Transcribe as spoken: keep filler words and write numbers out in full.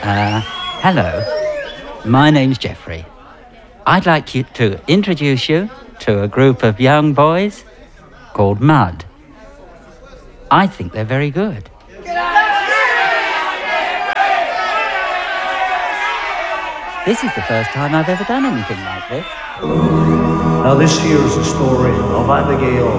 Uh, hello. My name's Jeffrey. I'd like you to introduce you to a group of young boys called Mud. I think they're very good. This is the first time I've ever done anything like this. Now this here is the story of Abigail